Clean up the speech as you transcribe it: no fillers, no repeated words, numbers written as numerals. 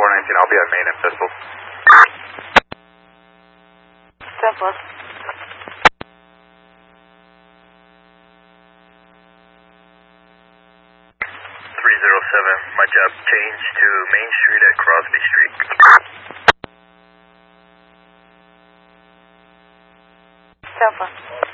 419, I'll be at main and pistol. 10 plus. 307, my job changed to Main Street at Crosby Street. 10 plus.